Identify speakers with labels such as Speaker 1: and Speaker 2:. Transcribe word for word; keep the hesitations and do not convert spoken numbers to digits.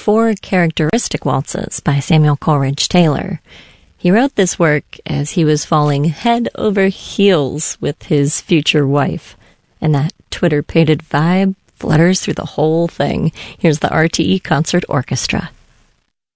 Speaker 1: Four Characteristic Waltzes by Samuel Coleridge Taylor. He wrote this work as he was falling head over heels with his future wife, and that Twitter-pated vibe flutters through the whole thing. Here's the R T E Concert Orchestra.